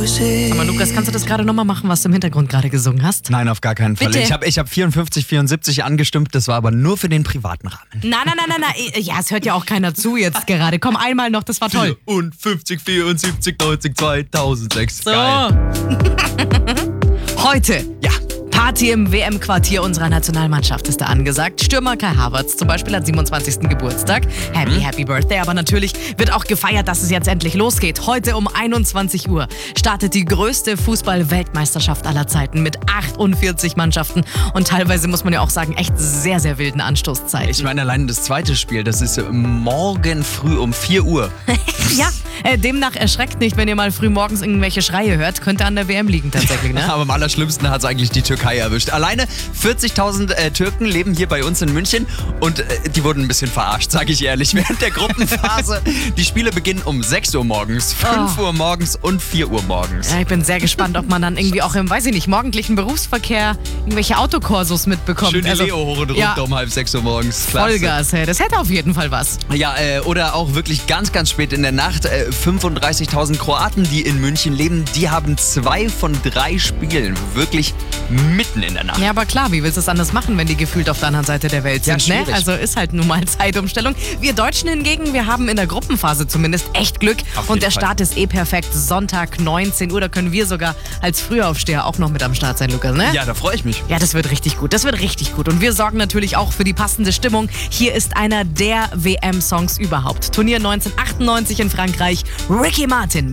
Aber Lukas, kannst du das gerade nochmal machen, was du im Hintergrund gerade gesungen hast? Nein, auf gar keinen Fall. Bitte? Ich hab 54, 74 angestimmt, das war aber nur für den privaten Rahmen. Nein. Ja, es hört ja auch keiner zu jetzt gerade. Komm, einmal noch, das war toll. 54, 74, 90, 2006. So. Geil. Heute. Ja. Party im WM-Quartier unserer Nationalmannschaft ist da angesagt. Stürmer Kai Havertz zum Beispiel hat 27. Geburtstag. Happy Birthday. Aber natürlich wird auch gefeiert, dass es jetzt endlich losgeht. Heute um 21 Uhr startet die größte Fußball-Weltmeisterschaft aller Zeiten mit 48 Mannschaften und teilweise, muss man ja auch sagen, echt sehr, sehr wilden Anstoßzeiten. Ich meine, allein das zweite Spiel, das ist morgen früh um 4 Uhr. Ja, demnach erschreckt nicht, wenn ihr mal früh morgens irgendwelche Schreie hört. Könnte an der WM liegen tatsächlich, ne? Aber am allerschlimmsten hat es eigentlich die Türkei erwischt. Alleine 40.000 Türken leben hier bei uns in München und die wurden ein bisschen verarscht, sage ich ehrlich, während der Gruppenphase. Die Spiele beginnen um 6 Uhr morgens, 5 Uhr morgens und 4 Uhr morgens. Ja, ich bin sehr gespannt, ob man dann irgendwie auch im, weiß ich nicht, morgendlichen Berufsverkehr irgendwelche Autokorsos mitbekommt. Schön die Leo hoch und runter um halb 6 Uhr morgens. Klasse. Vollgas, hey. Das hätte auf jeden Fall was. Ja, oder auch wirklich ganz, ganz spät in der Nacht. 35.000 Kroaten, die in München leben, die haben 2 von 3 Spielen wirklich mitten in der Nacht. Ja, aber klar, wie willst du es anders machen, wenn die gefühlt auf der anderen Seite der Welt sind, Ja, ne? schwierig. Also ist halt nun mal Zeitumstellung. Wir Deutschen hingegen, wir haben in der Gruppenphase zumindest echt Glück. Auf Und jeden der Fall. Start ist perfekt. Sonntag 19 Uhr, da können wir sogar als Frühaufsteher auch noch mit am Start sein, Lukas, ne? Ja, da freue ich mich. Ja, das wird richtig gut. Das wird richtig gut. Und wir sorgen natürlich auch für die passende Stimmung. Hier ist einer der WM-Songs überhaupt. Turnier 1998 in Frankreich. Ricky Martin.